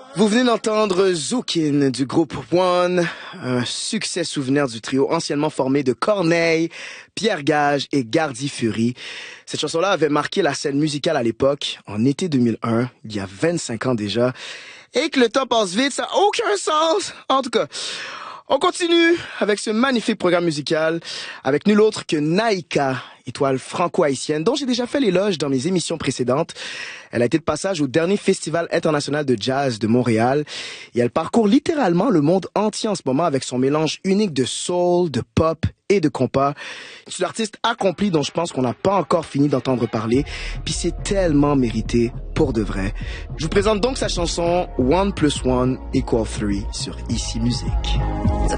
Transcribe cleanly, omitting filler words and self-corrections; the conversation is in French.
Vous venez d'entendre Zoukin du groupe One, un succès souvenir du trio anciennement formé de Corneille, Pierre Gage et Gardy Fury. Cette chanson-là avait marqué la scène musicale à l'époque, en été 2001, il y a 25 ans déjà. Et que le temps passe vite, ça n'a aucun sens. En tout cas, on continue avec ce magnifique programme musical, avec nul autre que Naïka, étoile franco-haïtienne, dont j'ai déjà fait l'éloge dans mes émissions précédentes. Elle a été de passage au dernier Festival international de jazz de Montréal, et elle parcourt littéralement le monde entier en ce moment avec son mélange unique de soul, de pop et de compas. C'est une artiste accomplie dont je pense qu'on n'a pas encore fini d'entendre parler, puis c'est tellement mérité pour de vrai. Je vous présente donc sa chanson 1+1 = 3 sur Ici Musique. So